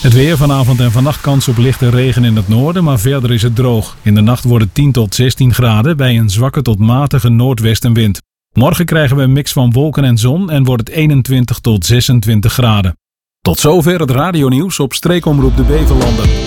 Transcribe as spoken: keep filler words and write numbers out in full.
Het weer, vanavond en vannacht kans op lichte regen in het noorden, maar verder is het droog. In de nacht wordt het tien tot zestien graden bij een zwakke tot matige noordwestenwind. Morgen krijgen we een mix van wolken en zon en wordt het eenentwintig tot zesentwintig graden. Tot zover het radionieuws op Streekomroep de Beverlanden.